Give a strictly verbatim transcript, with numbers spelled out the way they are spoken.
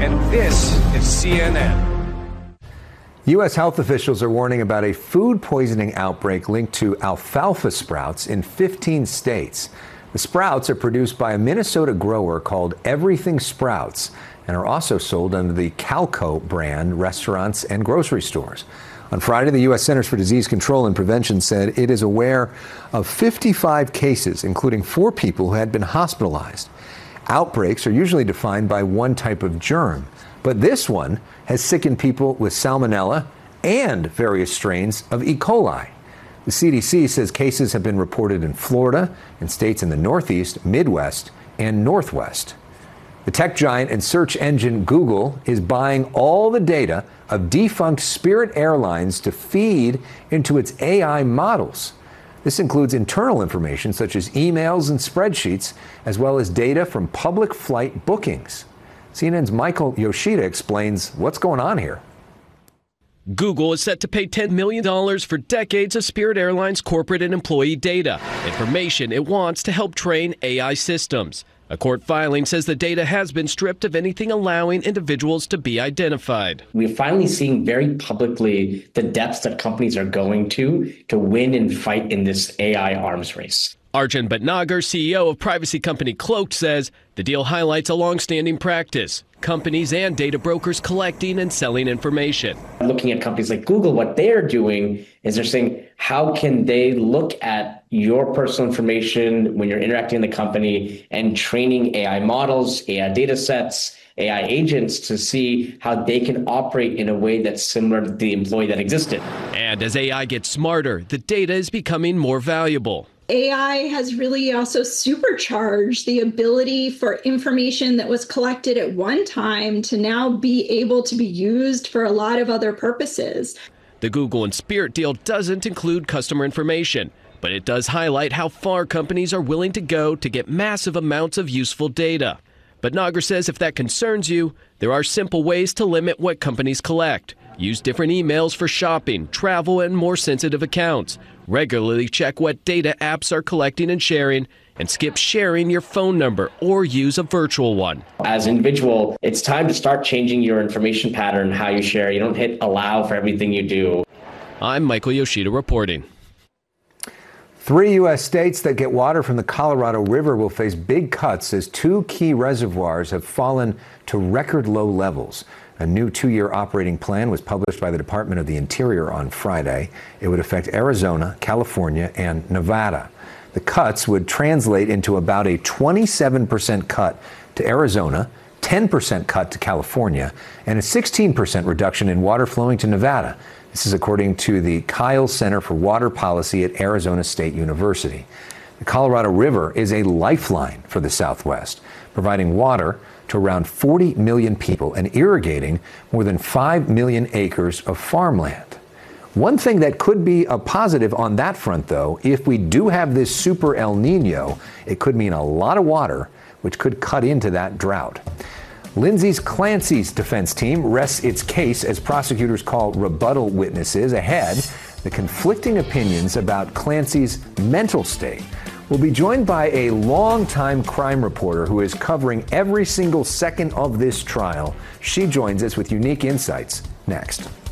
and this is C N N. U S health officials are warning about a food poisoning outbreak linked to alfalfa sprouts in fifteen states. The sprouts are produced by a Minnesota grower called Everything Sprouts and are also sold under the Calco brand restaurants and grocery stores. On Friday, the U S Centers for Disease Control and Prevention said it is aware of fifty-five cases, including four people who had been hospitalized. Outbreaks are usually defined by one type of germ, but this one has sickened people with salmonella and various strains of E. coli. The C D C says cases have been reported in Florida and states in the Northeast, Midwest, and Northwest. The tech giant and search engine Google is buying all the data of defunct Spirit Airlines to feed into its A I models. This includes internal information such as emails and spreadsheets, as well as data from public flight bookings. C N N's Michael Yoshida explains what's going on here. Google is set to pay ten million dollars for decades of Spirit Airlines corporate and employee data, information it wants to help train A I systems. A court filing says the data has been stripped of anything allowing individuals to be identified. We're finally seeing very publicly the depths that companies are going to to win and fight in this A I arms race. Arjun Bhatnagar, C E O of privacy company Cloaked, says the deal highlights a long-standing practice: companies and data brokers collecting and selling information. Looking at companies like Google, what they're doing is they're saying, how can they look at your personal information when you're interacting in the company and training A I models, A I data sets, A I agents to see how they can operate in a way that's similar to the employee that existed. And as A I gets smarter, the data is becoming more valuable. A I has really also supercharged the ability for information that was collected at one time to now be able to be used for a lot of other purposes. The Google and Spirit deal doesn't include customer information, but it does highlight how far companies are willing to go to get massive amounts of useful data. But Nagar says if that concerns you, there are simple ways to limit what companies collect. Use different emails for shopping, travel, and more sensitive accounts. Regularly check what data apps are collecting and sharing, and skip sharing your phone number or use a virtual one. As an individual, it's time to start changing your information pattern, how you share. You don't hit allow for everything you do. I'm Michael Yoshida reporting. Three U S states that get water from the Colorado River will face big cuts as two key reservoirs have fallen to record low levels. A new two-year operating plan was published by the Department of the Interior on Friday. It would affect Arizona, California, and Nevada. The cuts would translate into about a twenty-seven percent cut to Arizona, ten percent cut to California, and a sixteen percent reduction in water flowing to Nevada. This is according to the Kyle Center for Water Policy at Arizona State University. The Colorado River is a lifeline for the Southwest, providing water to around forty million people and irrigating more than five million acres of farmland. One thing that could be a positive on that front, though, if we do have this super El Nino, it could mean a lot of water, which could cut into that drought. Lindsay Clancy's defense team rests its case as prosecutors call rebuttal witnesses ahead the conflicting opinions about Clancy's mental state. We'll be joined by a longtime crime reporter who is covering every single second of this trial. She joins us with unique insights next.